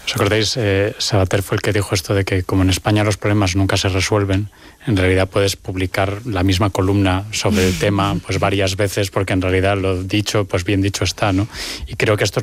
¿Os acordáis? Sabater fue el que dijo esto de que como en España los problemas nunca se resuelven, en realidad puedes publicar la misma columna sobre el tema pues varias veces, porque en realidad lo dicho, pues bien dicho está, ¿no? Y creo que esto